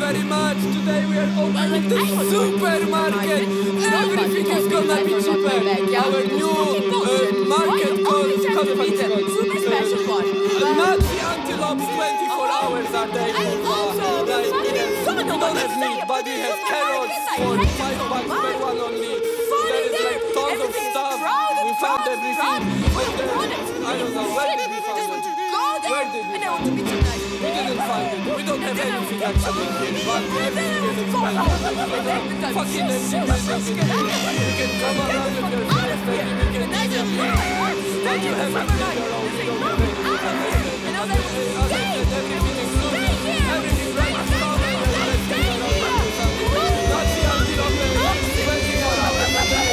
very much. Today we are opening the supermarket. Everything is gonna be cheaper. Our new market called super special one. not the antelopes 24 hours a day. And also, We don't have meat, but we have carrots for $5 per one only. There is like tons of stuff. We found everything. I don't know, where did we find it? Where did we find it? We didn't find it. We don't have anything actually here, but everything is expensive. Fucking empty buildings. You can come around with your friends, maybe we can eat them here. But you have to build your own. We don't have anything. As I said, everything is good. Everything right now. Let's take it over. Not the antelope. 24 hours a day.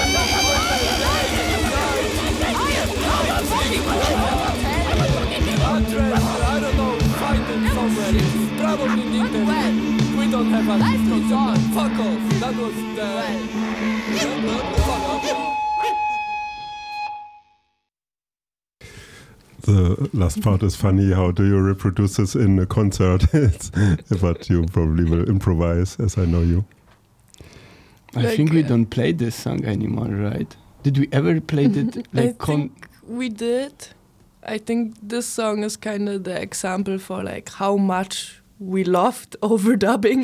I don't know, find it somewhere. It's probably in the internet. We don't have access to it. Fuck off. That was The last part is funny. How do you reproduce this in a concert? But you probably will improvise, as I know you. I think we don't play this song anymore, right? Did we ever play it? I think we did. I think this song is kind of the example for like how much we loved overdubbing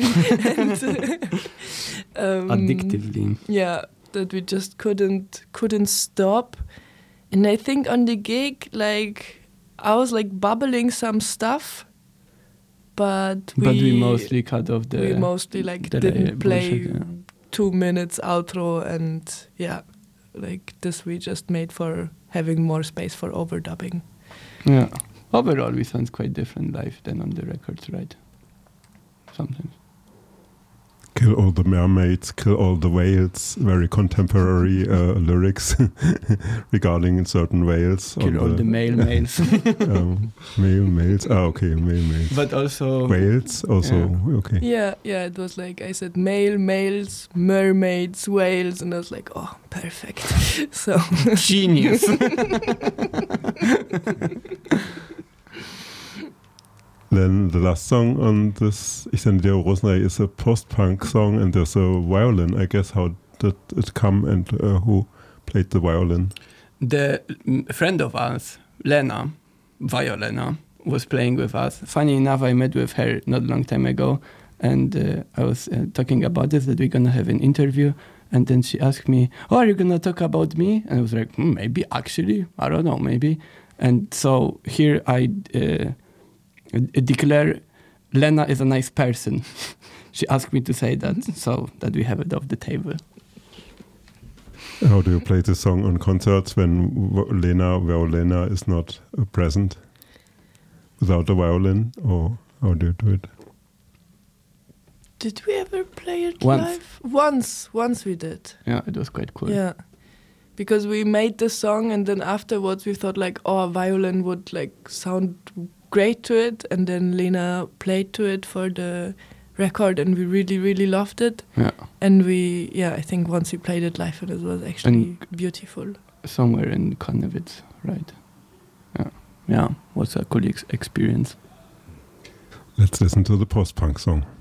and addictively. Yeah, that we just couldn't stop. And I think on the gig, like I was like bubbling some stuff, but we mostly cut off the. We mostly like didn't play 2 minutes outro, and yeah, like this we just made for having more space for overdubbing. Yeah. Overall, we sound quite different live than on the records, right? Sometimes. Kill all the mermaids, kill all the whales. Very contemporary lyrics regarding certain whales. Kill all the male males. Male males. Okay, male males. But also whales. Also, okay. Yeah. It was like I said, males, mermaids, whales, and I was like, oh, perfect. So genius. Then the last song on this Ich sende dir Rosenei is a post-punk song, and there's a violin. I guess how did it come, and who played the violin? The friend of us, Lena, Violena, was playing with us. Funny enough, I met with her not a long time ago, and I was talking about this, that we're going to have an interview, and then she asked me, oh, are you going to talk about me? And I was like, maybe, actually, I don't know, maybe. And so here I declare Lena is a nice person. She asked me to say that, so that we have it off the table. How do you play this song on concerts when Violena is not present? Without a violin? Or how do you do it? Did we ever play it Once. live? Once we did. Yeah, it was quite cool. Yeah. Because we made the song, and then afterwards we thought like, oh, a violin would like sound great to it, and then Lena played to it for the record, and we really, really loved it. Yeah. And I think once we played it live, and it was actually beautiful. Somewhere in Konnewitz, right? Yeah, was a cool experience. Let's listen to the post-punk song.